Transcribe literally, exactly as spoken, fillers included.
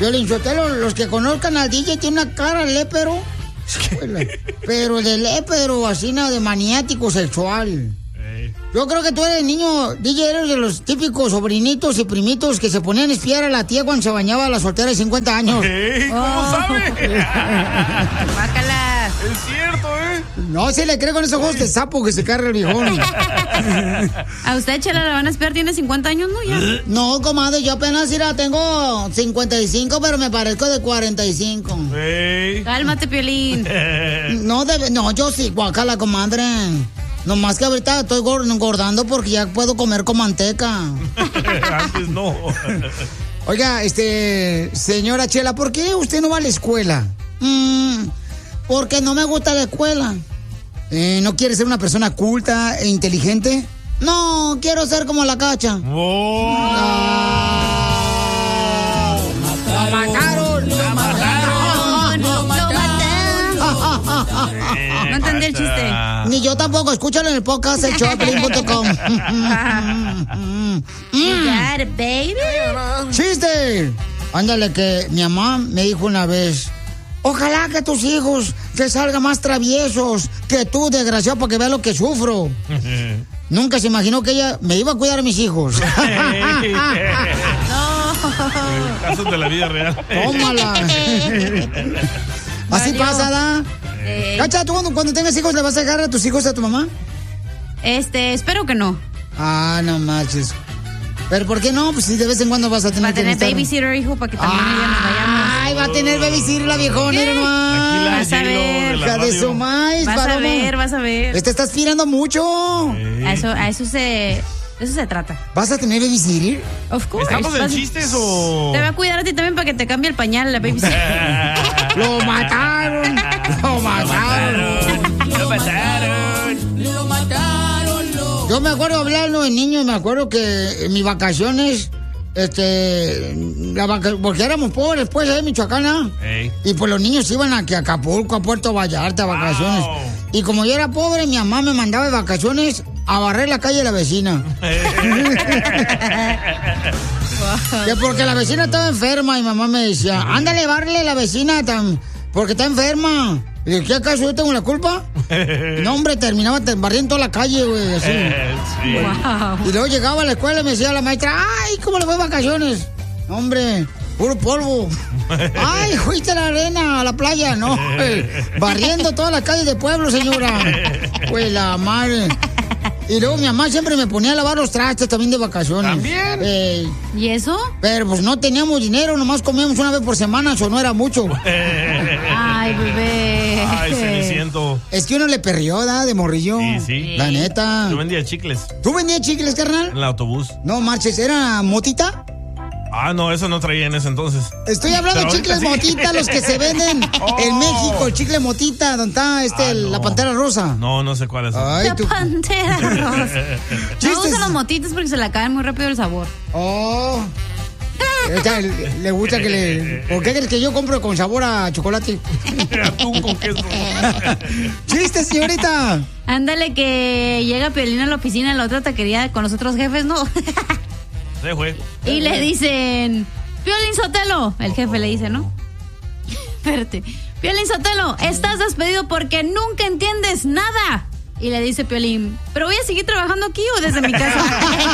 Piolín Sotelo, los que conozcan al D J tiene una cara lépero. Pero de lépero, así, ¿no? De maniático sexual. Yo creo que tú eres niño, D J, eres de los típicos sobrinitos y primitos que se ponían a espiar a la tía cuando se bañaba a la soltera de cincuenta años. ¿Eh? ¿Cómo oh. sabe? Bácala. Es cierto, ¿eh? No se le cree con esos ojos de sapo que se carga el viejón. A usted, Chela, la van a espiar, tiene cincuenta años, ¿no? Ya. No, comadre, yo apenas irá, tengo cincuenta y cinco, pero me parezco de cuarenta y cinco. Hey. Cálmate, Piolín. No, debe, no, yo sí, guacala, comadre. Nomás que ahorita estoy engordando porque ya puedo comer con manteca. Antes no. Oiga, este, señora Chela, ¿por qué usted no va a la escuela? Mm, porque no me gusta la escuela. Eh, ¿No quiere ser una persona culta e inteligente? No, quiero ser como la Cacha. Oh. No. ¡Lo mataron! ¡Lo mataron! ¡Lo mataron! No entendí el chiste. Ni yo tampoco. Escúchalo en el podcast, el show de Piolín punto com. You got it, baby. ¡Chiste! Ándale, que mi mamá me dijo una vez: ojalá que tus hijos te salgan más traviesos que tú, desgraciado, para que veas lo que sufro. Nunca se imaginó que ella me iba a cuidar a mis hijos. No. Casos de la vida real. Tómala. Así pasa, ¿da? Eh. Cacha, ¿tú cuando, cuando tengas hijos le vas a dejar a tus hijos a tu mamá? Este, espero que no. Ah, no manches. ¿Pero por qué no? Pues si de vez en cuando vas a tener Va a tener que babysitter, hijo, para que también ah, ya nos vayamos. Ay, va a tener babysitter la viejona, ¿no? Vas a ver. Hija de su maíz, Vas paloma. a ver, vas a ver. Te estás tirando mucho. Sí. A eso, a eso se... Eso se trata. ¿Vas a tener babysitter? Of course. ¿Estamos en Vas... chistes o...? Te va a cuidar a ti también para que te cambie el pañal la babysitter. ¡Lo mataron! ¡Lo mataron! ¡Lo mataron! ¡Lo mataron! Lo... Yo me acuerdo hablando de niño, me acuerdo que en mis vacaciones, este, la vaca... porque éramos pobres, pues, ahí en Michoacán, hey. Y pues los niños iban aquí a Acapulco, a Puerto Vallarta, a vacaciones. Wow. Y como yo era pobre, mi mamá me mandaba de vacaciones a barrer la calle de la vecina. Que porque la vecina estaba enferma y mamá me decía, ándale, bárrele la vecina tan, porque está enferma. Y dije, ¿qué acaso yo tengo la culpa? No, hombre, terminaba barriendo toda la calle, güey, así. Sí. Wow. Y luego llegaba a la escuela y me decía la maestra, ay, ¿cómo le fue de vacaciones? Hombre, puro polvo. Ay, fuiste a la arena, a la playa, no, barriendo todas las calles de pueblo, señora. Pues la madre. Y luego mi mamá siempre me ponía a lavar los trastes también de vacaciones. ¿También? Eh, ¿Y eso? Pero pues no teníamos dinero, nomás comíamos una vez por semana, eso no era mucho. Ay, bebé. Ay, Ceniciento. Es que uno le perrió, ¿da? De morrillo. Sí, sí. La neta. Yo vendía chicles. ¿Tú vendías chicles, carnal? En el autobús. No marches, ¿era motita? Ah, no, eso no traía en ese entonces. Estoy hablando de chicles sí. Motita, los que se venden oh. en México, el chicle Motita, donde está este, ah, no. la Pantera Rosa. No, no sé cuál es. Ay, la tú... Pantera Rosa. No usan los motitas porque se le acaban muy rápido el sabor. Oh. Ella, le, le gusta que le... ¿Por qué crees que yo compro con sabor a chocolate? Atún con queso. ¡Chiste, señorita! Ándale, que llega Piolín a la oficina en la otra taquería con los otros jefes, ¿no? Sí, güey. Y le dicen, Piolín Sotelo, el jefe le dice, ¿no? Espérate. Piolín Sotelo, estás despedido porque nunca entiendes nada. Y le dice Piolín, ¿pero voy a seguir trabajando aquí o desde mi casa?